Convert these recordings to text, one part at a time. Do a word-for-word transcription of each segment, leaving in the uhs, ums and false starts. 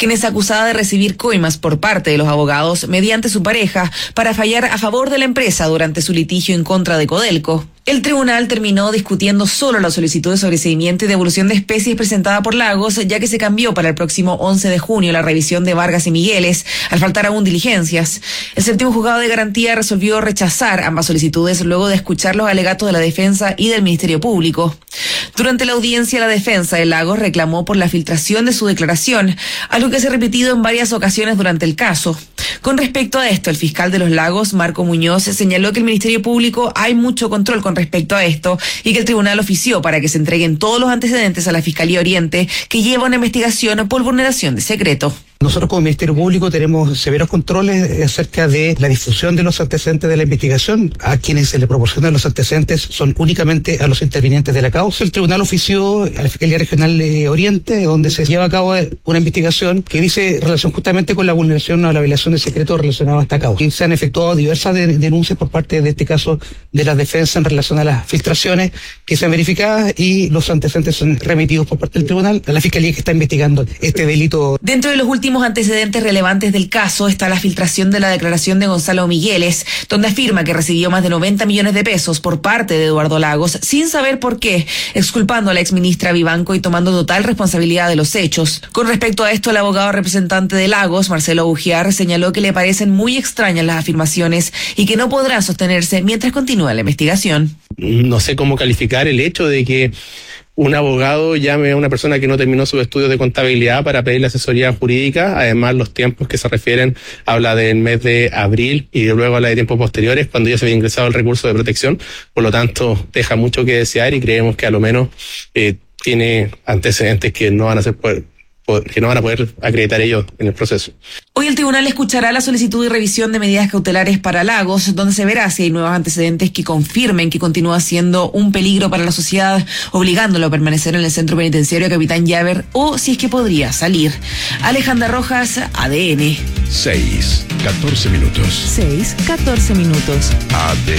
quien es acusada de recibir coimas por parte de los abogados mediante su pareja para fallar a favor de la empresa durante su litigio en contra de Codelco. El tribunal terminó discutiendo solo la solicitud de sobreseimiento y devolución de especies presentada por Lagos, ya que se cambió para el próximo once de junio la revisión de Vargas y Migueles, al faltar aún diligencias. El séptimo juzgado de garantía resolvió rechazar ambas solicitudes luego de escuchar los alegatos de la defensa y del Ministerio Público. Durante la audiencia, la defensa de Lagos reclamó por la filtración de su declaración, algo que se ha repetido en varias ocasiones durante el caso. Con respecto a esto, el fiscal de los Lagos, Marco Muñoz, señaló que el Ministerio Público hay mucho control con respecto a esto y que el tribunal ofició para que se entreguen todos los antecedentes a la Fiscalía Oriente, que lleva una investigación por vulneración de secreto. Nosotros como Ministerio Público tenemos severos controles acerca de la difusión de los antecedentes de la investigación. A quienes se le proporcionan los antecedentes son únicamente a los intervinientes de la causa. El tribunal ofició a la Fiscalía Regional de Oriente, donde se lleva a cabo una investigación que dice relación justamente con la vulneración o la violación de secreto relacionado a esta causa. Y se han efectuado diversas de, denuncias por parte de este caso de la defensa en relación a las filtraciones que se han verificado, y los antecedentes son remitidos por parte del tribunal a la Fiscalía que está investigando este delito. Dentro de los últimos antecedentes relevantes del caso está la filtración de la declaración de Gonzalo Migueles, donde afirma que recibió más de noventa millones de pesos por parte de Eduardo Lagos sin saber por qué, exculpando a la exministra Vivanco y tomando total responsabilidad de los hechos. Con respecto a esto, el abogado representante de Lagos, Marcelo Ujiar, señaló que le parecen muy extrañas las afirmaciones y que no podrán sostenerse mientras continúa la investigación. No sé cómo calificar el hecho de que un abogado llame a una persona que no terminó sus estudios de contabilidad para pedirle asesoría jurídica. Además, los tiempos que se refieren, habla del mes de abril y luego habla de tiempos posteriores, cuando ya se había ingresado el recurso de protección. Por lo tanto, deja mucho que desear y creemos que a lo menos eh, tiene antecedentes que no van a ser poder, que no van a poder acreditar ellos en el proceso. Hoy el tribunal escuchará la solicitud y revisión de medidas cautelares para Lagos, donde se verá si hay nuevos antecedentes que confirmen que continúa siendo un peligro para la sociedad, obligándolo a permanecer en el centro penitenciario Capitán Llaver, o si es que podría salir. Alejandra Rojas, A D N. seis, catorce minutos. seis, catorce minutos. A D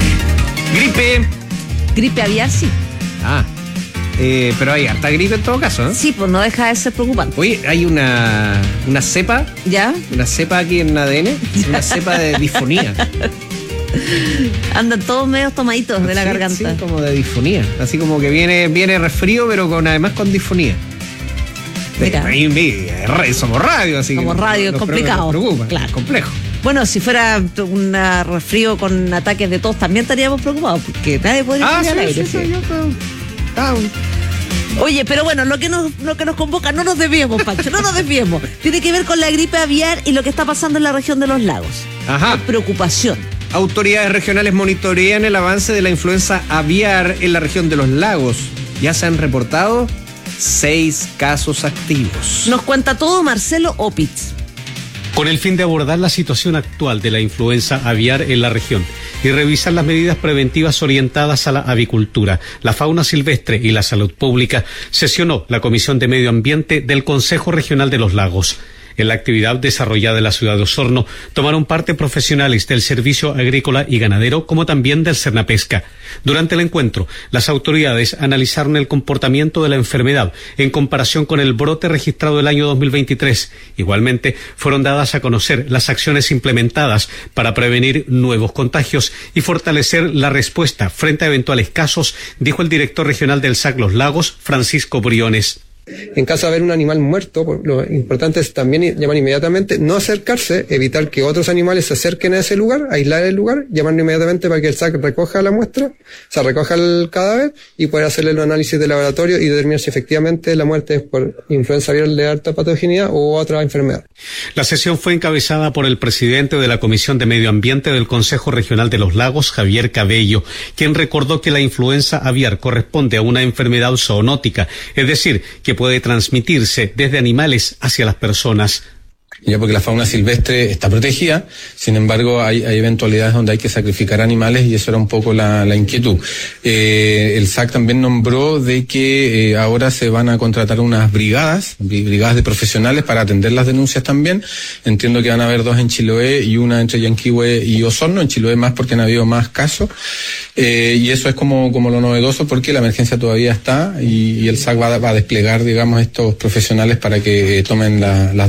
N. Gripe. Gripe aviar, sí. Ah. Eh, pero hay harta gripe en todo caso, ¿eh? Sí, pues no deja de ser preocupante. Oye, hay una, una cepa, ¿ya? Una cepa aquí en A D N, una cepa de disfonía. Andan todos medios tomaditos de la sí, garganta. Sí, como de disfonía. Así como que viene, viene resfrío, pero con además con disfonía. Mira. Ahí, ahí, somos radio, así Como que radio, es complicado. Nos preocupa, claro. Es complejo. Bueno, si fuera un resfrío con ataques de tos, también estaríamos preocupados, porque nadie podría ah, salir sí, al aire. Sí, sí, yo creo. Ah, Oye, pero bueno, lo que nos lo que nos convoca, no nos desviemos, Pancho, no nos desviemos. Tiene que ver con la gripe aviar y lo que está pasando en la región de los lagos. Ajá. Hay preocupación. Autoridades regionales monitorean el avance de la influenza aviar en la región de los lagos. Ya se han reportado seis casos activos. Nos cuenta todo Marcelo Opitz. Con el fin de abordar la situación actual de la influenza aviar en la región y revisar las medidas preventivas orientadas a la avicultura, la fauna silvestre y la salud pública, sesionó la Comisión de Medio Ambiente del Consejo Regional de los Lagos. En la actividad desarrollada en la ciudad de Osorno tomaron parte profesionales del Servicio Agrícola y Ganadero como también del Sernapesca. Durante el encuentro, las autoridades analizaron el comportamiento de la enfermedad en comparación con el brote registrado el año dos mil veintitrés. Igualmente, fueron dadas a conocer las acciones implementadas para prevenir nuevos contagios y fortalecer la respuesta frente a eventuales casos, dijo el director regional del S A C Los Lagos, Francisco Briones. En caso de haber un animal muerto, lo importante es también llamar inmediatamente, no acercarse, evitar que otros animales se acerquen a ese lugar, aislar el lugar, llamar inmediatamente para que el S A C recoja la muestra, o sea, recoja el cadáver y poder hacerle el análisis de laboratorio y determinar si efectivamente la muerte es por influenza aviar de alta patogeneidad u otra enfermedad. La sesión fue encabezada por el presidente de la Comisión de Medio Ambiente del Consejo Regional de los Lagos, Javier Cabello, quien recordó que la influenza aviar corresponde a una enfermedad zoonótica, es decir, que puede transmitirse desde animales hacia las personas. Ya porque la fauna silvestre está protegida, sin embargo hay, hay eventualidades donde hay que sacrificar animales y eso era un poco la, la inquietud. Eh, el S A C también nombró de que eh, ahora se van a contratar unas brigadas, brigadas de profesionales para atender las denuncias también. Entiendo que van a haber dos en Chiloé y una entre Yanquihue y Osorno, en Chiloé más porque han habido más casos. Eh, y eso es como, como lo novedoso porque la emergencia todavía está y, y el S A C va, va a desplegar, digamos, estos profesionales para que eh, tomen la, las